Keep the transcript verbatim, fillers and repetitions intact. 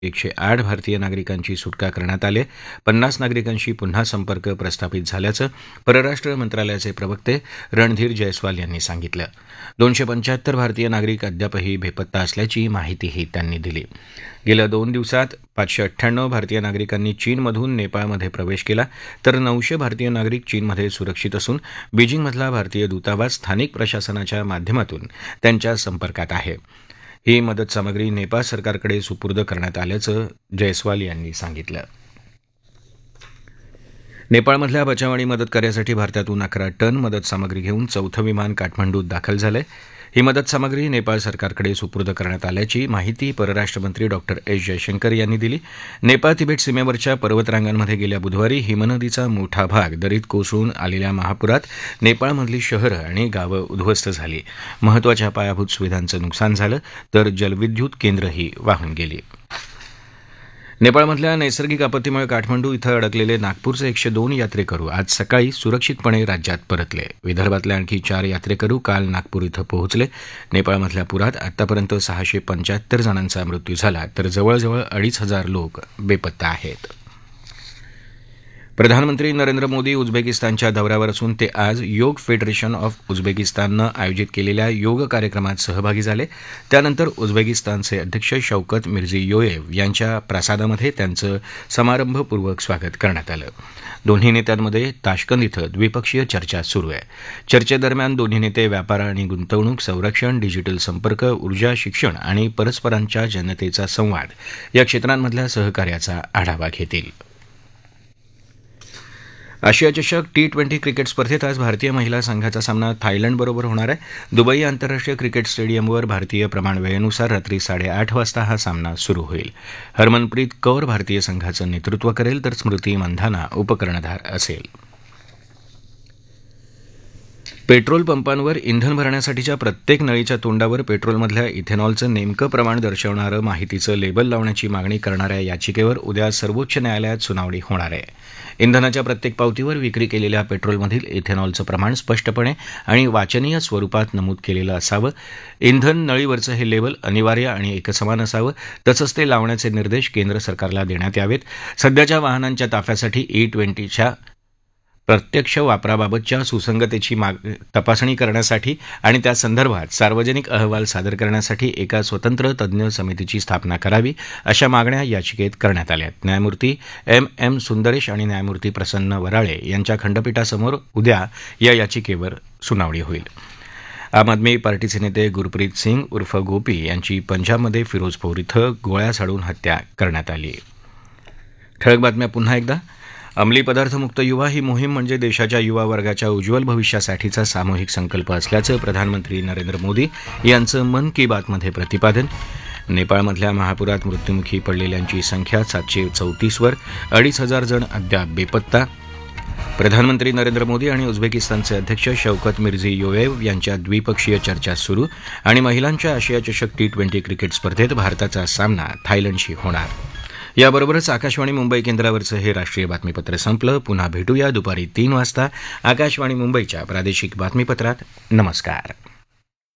एकशे आठ भारतीय नागरिकांची सुटका करण्यात आली आहे. पन्नास नागरिकांशी पुन्हा संपर्क प्रस्थापित झाल्याचं परराष्ट्र मंत्रालयाचे प्रवक्ते रणधीर जयस्वाल यांनी सांगितलं. दोनशे पंच्याहत्तर भारतीय नागरिक अद्यापही बेपत्ता असल्याची माहितीही त्यांनी दिली. गेल्या दोन दिवसात पाचशे अठ्ठ्याण्णव भारतीय नागरिकांनी चीनमधून नेपाळमध्ये प्रवेश केला, तर नऊशे भारतीय नागरिक चीनमध्ये सुरक्षित असून बीजिंगमधला भारतीय दूतावास स्थानिक प्रशासनाच्या माध्यमातून त्यांच्या संपर्कात आहे. ही मदत सामग्री नेपाळ सरकारकडे सुपूर्द करण्यात आल्याचं जयस्वाल यांनी सांगितलं. नेपाळमधल्या बचाव आणि मदत कार्यासाठी भारतातून अकरा टन मदत सामग्री घेऊन चौथं विमान काठमांडूत दाखल झालंय. ही मदत सामग्री नेपाळ सरकारकडे सुपूर्द करण्यात आल्याची माहिती परराष्ट्रमंत्री डॉक्टर एस जयशंकर यांनी दिली. नेपाळ तिबेट सीमेवरच्या पर्वतरांगांमध्ये गेल्या बुधवारी हिमनदीचा मोठा भाग दरीत कोसळून आलेल्या महापुरात नेपाळमधली शहरं आणि गावं उद्ध्वस्त झाली. महत्त्वाच्या पायाभूत सुविधांचं नुकसान झालं, तर जलविद्युत केंद्रही वाहून गेली. नेपाळमधल्या नैसर्गिक आपत्तीमुळे काठमांडू इथं अडकलेले नागपूरचे एकशे दोन यात्रेकरू आज सकाळी सुरक्षितपणे राज्यात परतले. विदर्भातले आणखी चार यात्रेकरू काल नागपूर इथं पोहोचले. नेपाळमधल्या पुरात आतापर्यंत सहाशे पंच्याहत्तर जणांचा मृत्यू झाला, तर जवळजवळ अडीच हजार लोक बेपत्ता आहेत. प्रधानमंत्री नरेंद्र मोदी उझबेकिस्तानच्या दौऱ्यावर असून ते आज योग फेडरेशन ऑफ उझबेकिस्ताननं आयोजित केलेल्या योग कार्यक्रमात सहभागी झाले. त्यानंतर उझबेकिस्तानचे अध्यक्ष शौकत मिर्झियोयेव यांच्या प्रासादामध्ये त्यांचं समारंभपूर्वक स्वागत करण्यात आलं. दोन्ही नेत्यांमध्ये ताश्कंद इथं द्विपक्षीय चर्चा सुरू आहे. चर्चेदरम्यान दोन्ही नेते व्यापार आणि गुंतवणूक, संरक्षण, डिजिटल संपर्क, ऊर्जा, शिक्षण आणि परस्परांच्या जनतेचा संवाद या क्षेत्रांमधल्या सहकार्याचा आढावा घेतील. आशिया चषक टी ट्वेंटी क्रिकेट स्पर्धेत आज भारतीय महिला संघाचा सामना थायलंडबरोबर होणार आहे. दुबई आंतरराष्ट्रीय क्रिकेट स्टेडियमवर भारतीय प्रमाण वेळेनुसार रात्री साडेआठ वाजता हा सामना सुरू होईल. हरमनप्रीत कौर भारतीय संघाचं नेतृत्व करेल, तर स्मृती मंधाना उपकर्णधार असेल. पेट्रोल पंपांवर इंधन भरण्यासाठीच्या प्रत्येक नळीच्या तोंडावर पेट्रोलमधल्या इथेनॉलचं नेमकं प्रमाण दर्शवणारं माहितीचं लेबल लावण्याची मागणी करणाऱ्या याचिकेवर उद्या सर्वोच्च न्यायालयात सुनावणी होणार आहे. इंधनाच्या प्रत्येक पावतीवर विक्री केलेल्या पेट्रोलमधील इथेनॉलचं प्रमाण स्पष्टपणे आणि वाचनीय स्वरूपात नमूद केलेलं असावं. इंधन नळीवरचं हे लेबल अनिवार्य आणि एकसमान असावं, तसंच ते लावण्याचे निर्देश केंद्र सरकारला देण्यात यावेत. सध्याच्या वाहनांच्या ताफ्यासाठी ई ट्वेंटीच्या प्रत्यक्ष वापराबाबतच्या सुसंगतेची तपासणी करण्यासाठी आणि त्यासंदर्भात सार्वजनिक अहवाल सादर करण्यासाठी एका स्वतंत्र तज्ज्ञ समितीची स्थापना करावी, अशा मागण्या याचिकेत करण्यात आल्या. न्यायमूर्ती एम एम सुंदरेश आणि न्यायमूर्ती प्रसन्न वराळे यांच्या खंडपीठासमोर उद्या या याचिकेवर सुनावणी होईल. आम आदमी पार्टीचे नेते गुरप्रीत सिंग उर्फ गोपी यांची पंजाबमध्ये फिरोजपूर इथं गोळ्या झाडून हत्या करण्यात आली. ठळक बातम्या पुन्हा एकदा. अंमली पदार्थमुक्त युवा ही मोहीम म्हणजे देशाच्या युवा वर्गाच्या उज्ज्वल भविष्यासाठीचा सामूहिक संकल्प असल्याचं प्रधानमंत्री नरेंद्र मोदी यांचं मन की बातमध्ये प्रतिपादन. नेपाळमधल्या महापुरात मृत्युमुखी पडलेल्यांची संख्या सातशे चौतीसवर, अडीच हजार जण अद्याप बेपत्ता. प्रधानमंत्री नरेंद्र मोदी आणि उझबेकिस्तानचे अध्यक्ष शौकत मिर्झियोयेव यांच्या द्विपक्षीय चर्चा सुरू. आणि महिलांच्या आशिया चषक टी ट्वेंटी क्रिकेट स्पर्धेत भारताचा सामना थायलंडशी होणार. याबरोबरच आकाशवाणी मुंबई केंद्रावरचं हे राष्ट्रीय बातमीपत्र संपलं. पुन्हा भेटूया दुपारी तीन वाजता आकाशवाणी मुंबईच्या प्रादेशिक बातमीपत्रात. नमस्कार.